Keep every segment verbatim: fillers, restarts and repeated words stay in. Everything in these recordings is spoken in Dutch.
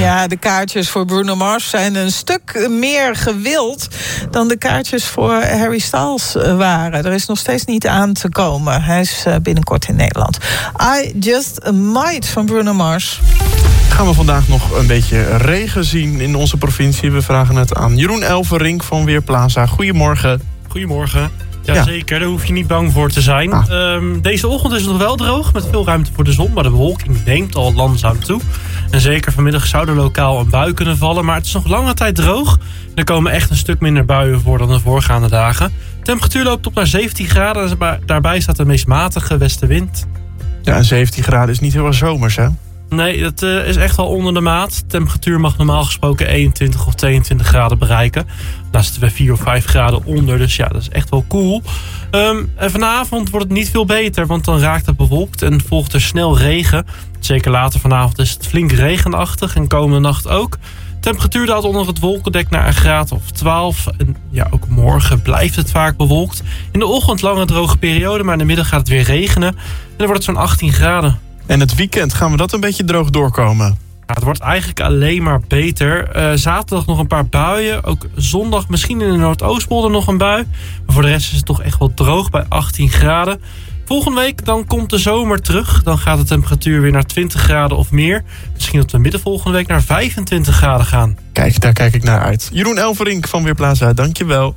Ja, de kaartjes voor Bruno Mars zijn een stuk meer gewild dan de kaartjes voor Harry Styles waren. Er is nog steeds niet aan te komen. Hij is binnenkort in Nederland. I Just Might van Bruno Mars. Gaan we vandaag nog een beetje regen zien in onze provincie? We vragen het aan Jeroen Elverink van Weerplaza. Goedemorgen. Goedemorgen. Ja, Ja. zeker. Daar hoef je niet bang voor te zijn. Ah. Um, deze ochtend is het nog wel droog, met veel ruimte voor de zon. Maar de bewolking neemt al langzaam toe. En zeker vanmiddag zou er lokaal een bui kunnen vallen. Maar het is nog lange tijd droog. Er komen echt een stuk minder buien voor dan de voorgaande dagen. De temperatuur loopt op naar zeventien graden. En daarbij staat de meest matige westenwind. Ja, zeventien graden is niet heel erg zomers, hè? Nee, dat uh, is echt wel onder de maat. De temperatuur mag normaal gesproken eenentwintig of tweeëntwintig graden bereiken. Daar zitten we vier of vijf graden onder, dus ja, dat is echt wel cool. Um, en vanavond wordt het niet veel beter, want dan raakt het bewolkt en volgt er snel regen. Zeker later vanavond is het flink regenachtig en komende nacht ook. De temperatuur daalt onder het wolkendek naar een graad of twaalf. En ja, ook morgen blijft het vaak bewolkt. In de ochtend lange droge periode, maar in de middag gaat het weer regenen. En dan wordt het zo'n achttien graden. En het weekend, gaan we dat een beetje droog doorkomen? Ja, het wordt eigenlijk alleen maar beter. Uh, zaterdag nog een paar buien. Ook zondag misschien in de Noordoostpolder nog een bui. Maar voor de rest is het toch echt wel droog bij achttien graden. Volgende week dan komt de zomer terug. Dan gaat de temperatuur weer naar twintig graden of meer. Misschien dat we midden volgende week naar vijfentwintig graden gaan. Kijk, daar kijk ik naar uit. Jeroen Elverink van Weerplaza, dankjewel.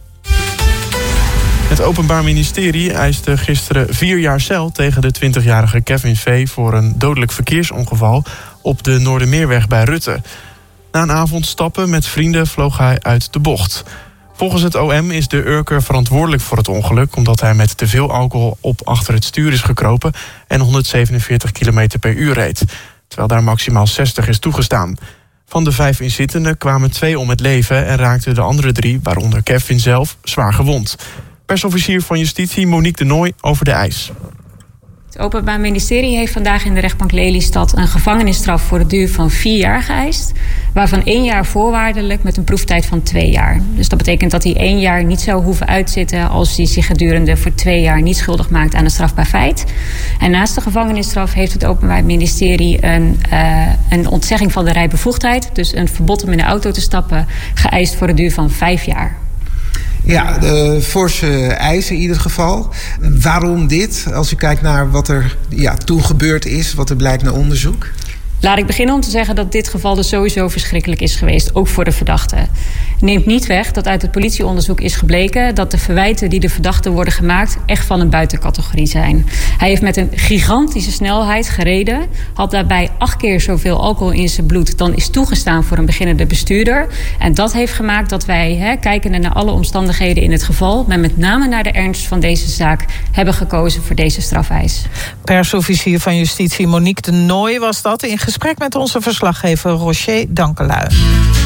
Het Openbaar Ministerie eiste gisteren vier jaar cel tegen de twintigjarige Kevin V. voor een dodelijk verkeersongeval op de Noordermeerweg bij Rutte. Na een avond stappen met vrienden vloog hij uit de bocht. Volgens het O M is de Urker verantwoordelijk voor het ongeluk, omdat hij met te veel alcohol op achter het stuur is gekropen en honderdzevenenveertig kilometer per uur reed, terwijl daar maximaal zestig is toegestaan. Van de vijf inzittenden kwamen twee om het leven en raakten de andere drie, waaronder Kevin zelf, zwaar gewond. Persofficier van Justitie Monique de Nooy over de eis. Het Openbaar Ministerie heeft vandaag in de rechtbank Lelystad een gevangenisstraf voor de duur van vier jaar geëist, waarvan één jaar voorwaardelijk met een proeftijd van twee jaar. Dus dat betekent dat hij één jaar niet zou hoeven uitzitten als hij zich gedurende voor twee jaar niet schuldig maakt aan een strafbaar feit. En naast de gevangenisstraf heeft het Openbaar Ministerie een, uh, een ontzegging van de rijbevoegdheid, dus een verbod om in de auto te stappen, geëist voor de duur van vijf jaar. Ja, de forse eisen in ieder geval. Waarom dit? Als u kijkt naar wat er ja, toen gebeurd is, wat er blijkt naar onderzoek. Laat ik beginnen om te zeggen dat dit geval dus sowieso verschrikkelijk is geweest, ook voor de verdachte. Neemt niet weg dat uit het politieonderzoek is gebleken dat de verwijten die de verdachte worden gemaakt echt van een buitencategorie zijn. Hij heeft met een gigantische snelheid gereden, had daarbij acht keer zoveel alcohol in zijn bloed dan is toegestaan voor een beginnende bestuurder. En dat heeft gemaakt dat wij, hè, kijkende naar alle omstandigheden in het geval, maar met name naar de ernst van deze zaak, hebben gekozen voor deze strafeis. Persofficier van Justitie Monique de Nooy was dat in gesprek met onze verslaggever Roger Dankelui.